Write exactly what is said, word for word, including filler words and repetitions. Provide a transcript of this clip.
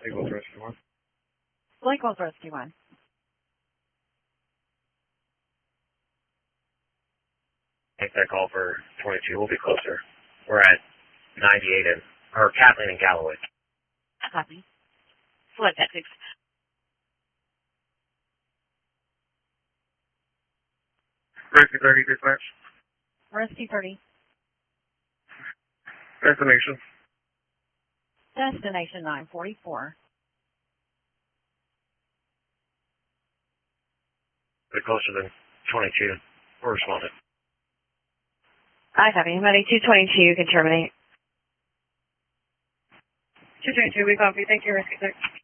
Eagles Rescue one. Eagles Rescue one. Take that call for twenty-two. We'll be closer. We're at ninety-eight and, or Kathleen and Galloway. Copy. Select tactics. Rescue thirty, dispatch. Rescue thirty. Destination. Destination nine forty-four. We're closer than twenty-two. We're responding. I copy. Money two twenty-two, you can terminate. two twenty-two, we copy. Thank you, Rescue six.